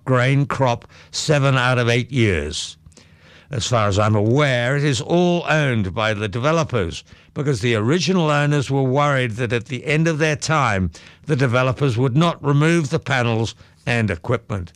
grain crop 7 out of 8 years. As far as I'm aware, it is all owned by the developers, because the original owners were worried that at the end of their time, the developers would not remove the panels and equipment.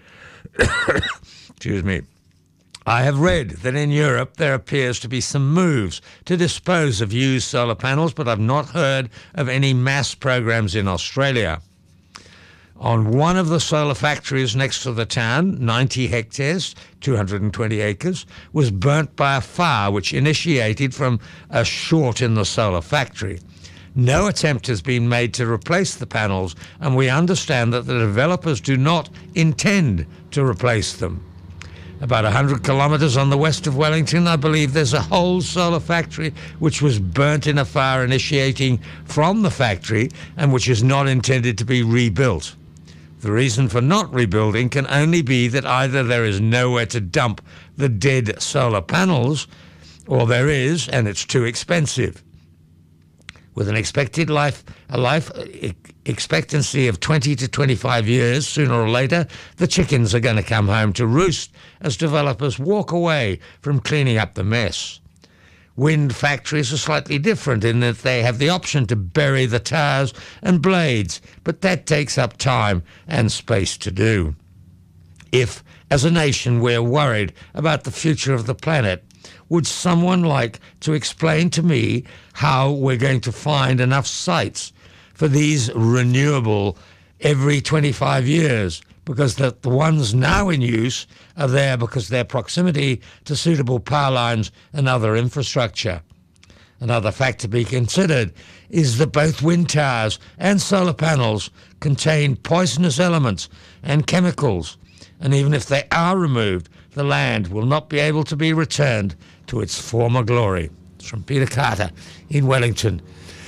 Excuse me. I have read that in Europe there appears to be some moves to dispose of used solar panels, but I've not heard of any mass programs in Australia. On one of the solar factories next to the town, 90 hectares, 220 acres, was burnt by a fire which initiated from a short in the solar factory. No attempt has been made to replace the panels, and we understand that the developers do not intend to replace them. About 100 kilometres on the west of Wellington, I believe there's a whole solar factory which was burnt in a fire initiating from the factory and which is not intended to be rebuilt. The reason for not rebuilding can only be that either there is nowhere to dump the dead solar panels, or there is, and it's too expensive. With an expected life expectancy of 20 to 25 years, sooner or later, the chickens are going to come home to roost as developers walk away from cleaning up the mess. Wind factories are slightly different in that they have the option to bury the towers and blades, but that takes up time and space to do. If, as a nation, we're worried about the future of the planet, would someone like to explain to me how we're going to find enough sites for these renewable every 25 years? Because the ones now in use are there because their proximity to suitable power lines and other infrastructure. Another fact to be considered is that both wind towers and solar panels contain poisonous elements and chemicals, and even if they are removed, the land will not be able to be returned to its former glory. It's from Peter Carter in Wellington.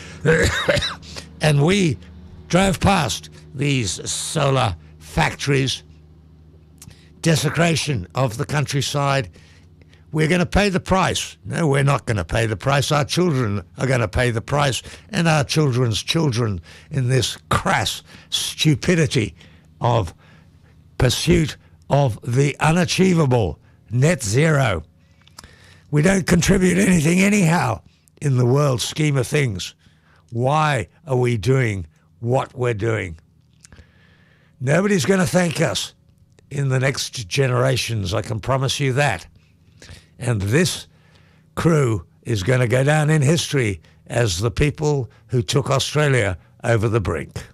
And we drove past these solar factories, desecration of the countryside. We're going to pay the price. No, we're not going to pay the price. Our children are going to pay the price, and our children's children, in this crass stupidity of pursuit of the unachievable net zero. We don't contribute anything anyhow in the world scheme of things. Why are we doing what we're doing? Nobody's going to thank us in the next generations, I can promise you that. And this crew is going to go down in history as the people who took Australia over the brink.